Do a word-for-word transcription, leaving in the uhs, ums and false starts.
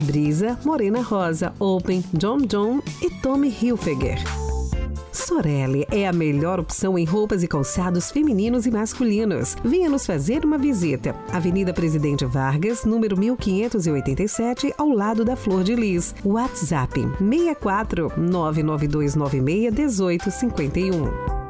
Brisa, Morena Rosa, Open, John John e Tommy Hilfiger. Sorelle é a melhor opção em roupas e calçados femininos e masculinos. Venha nos fazer uma visita. Avenida Presidente Vargas, número mil quinhentos e oitenta e sete, ao lado da Flor de Lis. WhatsApp seis quatro nove nove dois nove seis um oito cinco um.